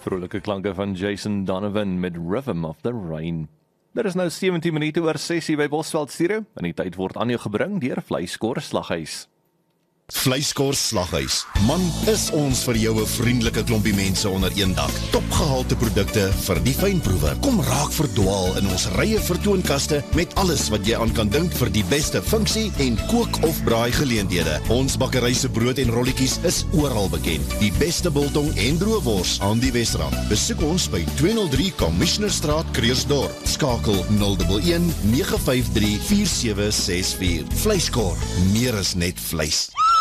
Vrolike klanke van Jason Donovan met Rhythm of the Rain. Daar is nou 17 minute oor 6 by Bosveld Studio, en die tyd word aan jou gebring deur Vleiskor Slaghuis. Vleiskor Slaghuis. Man, is ons vir jou 'n vriendelike klompie mense onder een dak. Topgehalte produkte vir die fynproewer. Kom raak verdwaal in ons rye vertoonkaste met alles wat jy aan kan dink vir die beste funksie en kook of braai geleenthede. Ons bakkery se brood en rolletjies is oral bekend. Die beste biltong en droëwors aan die Wesrand. Besoek ons by 203 Commissionerstraat, Krugersdorp. Skakel 011 953 4764. Vleiskor, meer as net vleis.